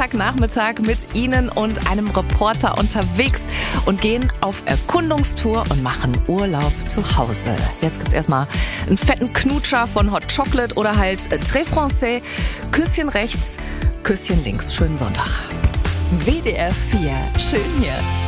Sonntagnachmittag mit Ihnen und einem Reporter unterwegs und gehen auf Erkundungstour und machen Urlaub zu Hause. Jetzt gibt's erstmal einen fetten Knutscher von Hot Chocolate oder halt Très Français. Küsschen rechts, Küsschen links. Schönen Sonntag. WDR 4. Schön hier.